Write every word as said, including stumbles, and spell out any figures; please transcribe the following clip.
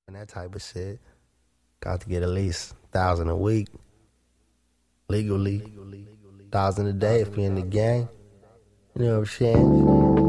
and that type of shit. Got to get at least a thousand a week, legally, thousand a day if you're in the gang. You know what I'm saying?